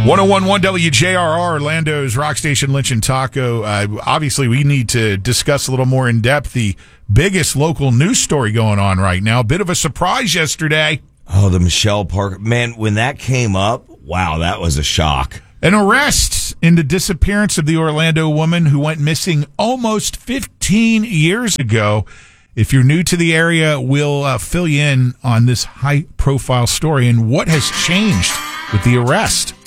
1011 WJRR, Orlando's Rock Station, Lynch and Taco. Obviously, we need to discuss a little more in depth the biggest local news story going on right now. A bit of a surprise yesterday. Oh, the Michelle Parker. Man, when that came up, wow, that was a shock. An arrest in the disappearance of the Orlando woman who went missing almost 15 years ago. If you're new to the area, we'll fill you in on this high-profile story and what has changed with the arrest.